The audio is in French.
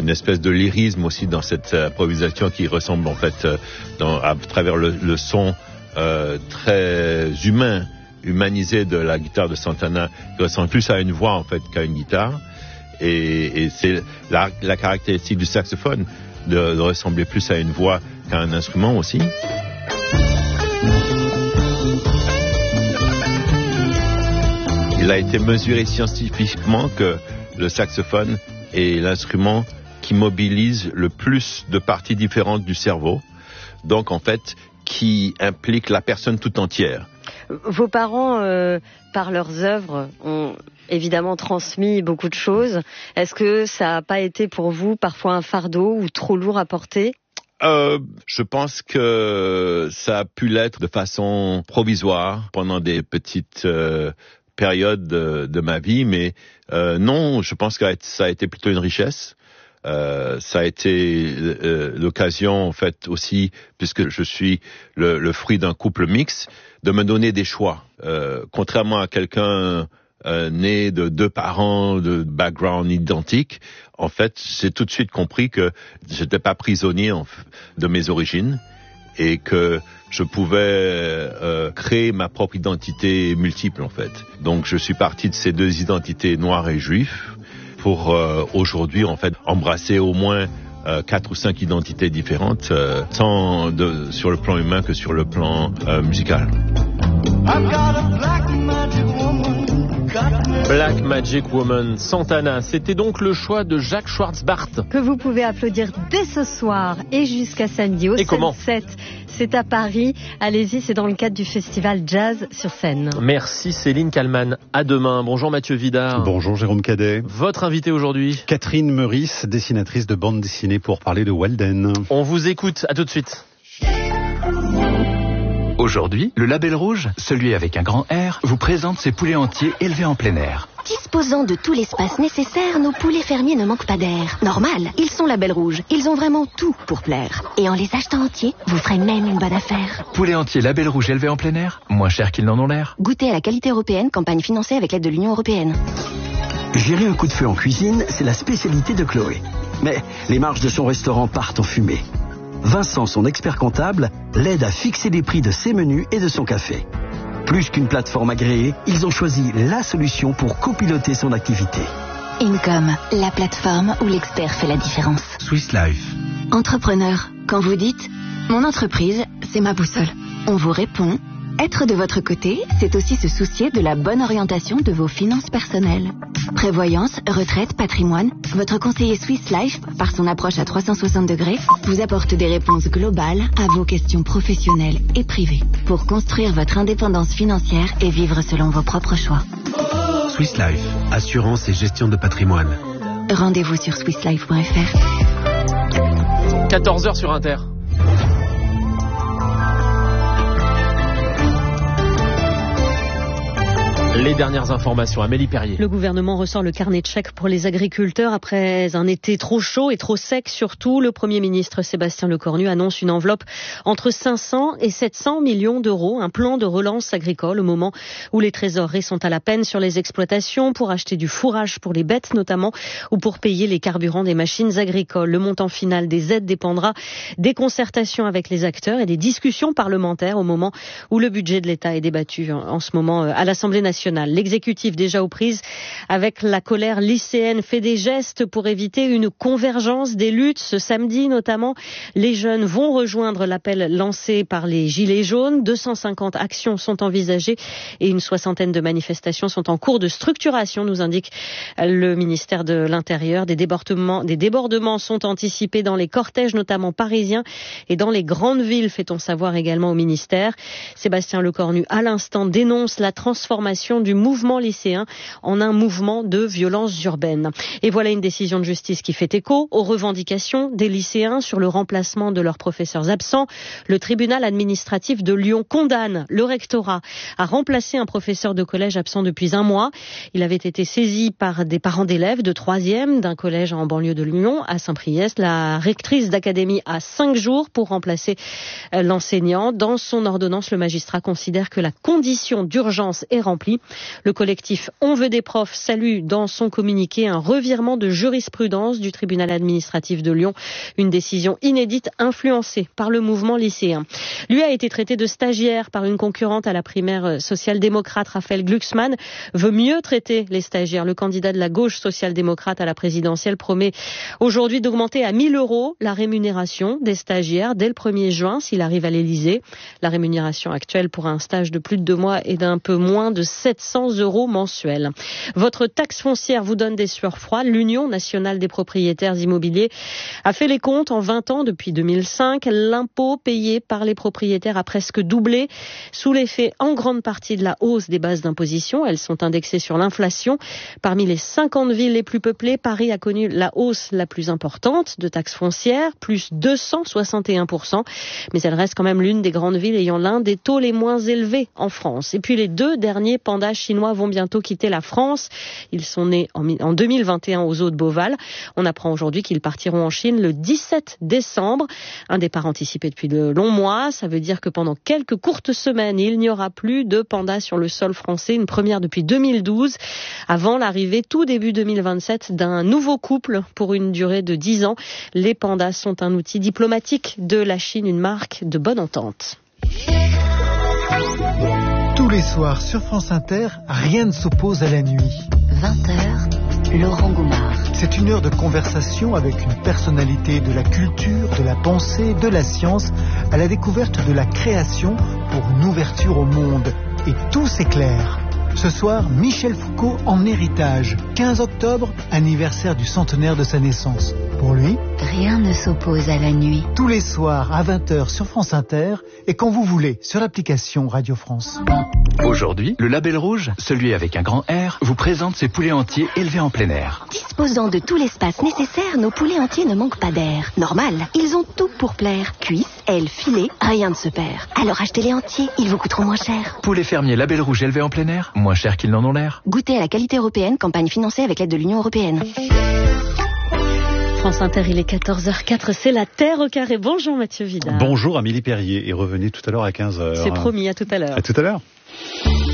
une espèce de lyrisme aussi dans cette improvisation qui ressemble en fait à travers le son très humanisé de la guitare de Santana, qui ressemble plus à une voix en fait qu'à une guitare. Et c'est la caractéristique du saxophone de ressembler plus à une voix qu'à un instrument aussi. Il a été mesuré scientifiquement que le saxophone est l'instrument qui mobilise le plus de parties différentes du cerveau, donc en fait qui implique la personne tout entière. Vos parents, par leurs œuvres, ont évidemment transmis beaucoup de choses. Est-ce que ça n'a pas été pour vous parfois un fardeau ou trop lourd à porter ? Je pense que ça a pu l'être de façon provisoire pendant des petites périodes de ma vie, mais non, je pense que ça a été plutôt une richesse. Ça a été l'occasion, en fait, aussi, puisque je suis le fruit d'un couple mixte, de me donner des choix. Contrairement à quelqu'un né de deux parents de background identique, en fait, j'ai tout de suite compris que j'étais pas prisonnier de mes origines et que je pouvais créer ma propre identité multiple, en fait. Donc, je suis parti de ces deux identités, noire et juif, pour aujourd'hui, en fait, embrasser au moins 4 ou 5 identités différentes, tant sur le plan humain que sur le plan musical. Black Magic Woman, Santana, c'était donc le choix de Jacques Schwartzbart. Que vous pouvez applaudir dès ce soir et jusqu'à samedi au Sunset. C'est à Paris. Allez-y, c'est dans le cadre du festival Jazz sur scène. Merci Céline Kallmann. À demain. Bonjour Mathieu Vidard. Bonjour Jérôme Cadet. Votre invité aujourd'hui ? Catherine Meurice, dessinatrice de bande dessinée, pour parler de Walden. On vous écoute. À tout de suite. Aujourd'hui, le Label Rouge, celui avec un grand R, vous présente ses poulets entiers élevés en plein air. Disposant de tout l'espace nécessaire, nos poulets fermiers ne manquent pas d'air. Normal, ils sont Label Rouge. Ils ont vraiment tout pour plaire. Et en les achetant entiers, vous ferez même une bonne affaire. Poulets entiers Label Rouge élevés en plein air, moins cher qu'ils n'en ont l'air. Goûtez à la qualité européenne, campagne financée avec l'aide de l'Union européenne. Gérer un coup de feu en cuisine, c'est la spécialité de Chloé. Mais les marges de son restaurant partent en fumée. Vincent, son expert comptable, l'aide à fixer les prix de ses menus et de son café. Plus qu'une plateforme agréée, ils ont choisi la solution pour copiloter son activité. Income, la plateforme où l'expert fait la différence. Swiss Life. Entrepreneur, quand vous dites « Mon entreprise, c'est ma boussole », on vous répond « Être de votre côté, c'est aussi se soucier de la bonne orientation de vos finances personnelles. » Prévoyance, retraite, patrimoine, votre conseiller Swiss Life, par son approche à 360 degrés, vous apporte des réponses globales à vos questions professionnelles et privées pour construire votre indépendance financière et vivre selon vos propres choix. Swiss Life, assurance et gestion de patrimoine. Rendez-vous sur swisslife.fr. 14h sur Inter. Les dernières informations, Amélie Perrier. Le gouvernement ressort le carnet de chèques pour les agriculteurs après un été trop chaud et trop sec surtout. Le Premier ministre Sébastien Lecornu annonce une enveloppe entre 500 et 700 millions d'euros, un plan de relance agricole au moment où les trésoreries sont à la peine sur les exploitations pour acheter du fourrage pour les bêtes notamment ou pour payer les carburants des machines agricoles. Le montant final des aides dépendra des concertations avec les acteurs et des discussions parlementaires au moment où le budget de l'État est débattu en ce moment à l'Assemblée nationale. L'exécutif, déjà aux prises avec la colère lycéenne, fait des gestes pour éviter une convergence des luttes. Ce samedi notamment, les jeunes vont rejoindre l'appel lancé par les Gilets jaunes. 250 actions sont envisagées et une soixantaine de manifestations sont en cours de structuration, nous indique le ministère de l'Intérieur. Des débordements sont anticipés dans les cortèges, notamment parisiens, et dans les grandes villes, fait-on savoir également au ministère. Sébastien Lecornu, à l'instant, dénonce la transformation du mouvement lycéen en un mouvement de violence urbaine. Et voilà une décision de justice qui fait écho aux revendications des lycéens sur le remplacement de leurs professeurs absents. Le tribunal administratif de Lyon condamne le rectorat à remplacer un professeur de collège absent depuis un mois. Il avait été saisi par des parents d'élèves de 3e d'un collège en banlieue de Lyon, à Saint-Priest. La rectrice d'académie a 5 jours pour remplacer l'enseignant. Dans son ordonnance, le magistrat considère que la condition d'urgence est remplie. Le collectif On veut des profs salue dans son communiqué un revirement de jurisprudence du tribunal administratif de Lyon. Une décision inédite influencée par le mouvement lycéen. Lui a été traité de stagiaire par une concurrente à la primaire social-démocrate. Raphaël Glucksmann veut mieux traiter les stagiaires. Le candidat de la gauche social-démocrate à la présidentielle promet aujourd'hui d'augmenter à 1 000 € la rémunération des stagiaires dès le 1er juin s'il arrive à l'Élysée. La rémunération actuelle pour un stage de plus de 2 mois est d'un peu moins de 700 € mensuels. Votre taxe foncière vous donne des sueurs froides. L'Union nationale des propriétaires immobiliers a fait les comptes en 20 ans depuis 2005. L'impôt payé par les propriétaires a presque doublé sous l'effet en grande partie de la hausse des bases d'imposition. Elles sont indexées sur l'inflation. Parmi les 50 villes les plus peuplées, Paris a connu la hausse la plus importante de taxes foncières, plus 261%. Mais elle reste quand même l'une des grandes villes ayant l'un des taux les moins élevés en France. Et puis les 2 derniers pandas chinois vont bientôt quitter la France. Ils sont nés en 2021 aux eaux de Beauval. On apprend aujourd'hui qu'ils partiront en Chine le 17 décembre. Un départ anticipé depuis de longs mois. Ça veut dire que pendant quelques courtes semaines, il n'y aura plus de pandas sur le sol français. Une première depuis 2012, avant l'arrivée tout début 2027 d'un nouveau couple pour une durée de 10 ans. Les pandas sont un outil diplomatique de la Chine, une marque de bonne entente. Tous les soirs sur France Inter, rien ne s'oppose à la nuit. 20h, Laurent Goumard. C'est une heure de conversation avec une personnalité de la culture, de la pensée, de la science, à la découverte de la création pour une ouverture au monde. Et tout s'éclaire. Ce soir, Michel Foucault en héritage. 15 octobre, anniversaire du centenaire de sa naissance. Pour lui, Rien ne s'oppose à la nuit. tous les soirs à 20h sur France Inter et quand vous voulez sur l'application Radio France. Aujourd'hui, le Label Rouge, celui avec un grand R, vous présente ses poulets entiers élevés en plein air. Disposant de tout l'espace nécessaire, nos poulets entiers ne manquent pas d'air. Normal, ils ont tout pour plaire. Cuisses, ailes, filets, rien ne se perd. Alors achetez-les entiers, ils vous coûteront moins cher. Poulets fermiers Label Rouge élevés en plein air, moins cher qu'ils n'en ont l'air. Goûtez à la qualité européenne, campagne financée avec l'aide de l'Union européenne. France Inter, il est 14h04, c'est la Terre au carré. Bonjour Mathieu Vidal. Bonjour Amélie Perrier et revenez tout à l'heure à 15h. C'est promis, à tout à l'heure. À tout à l'heure.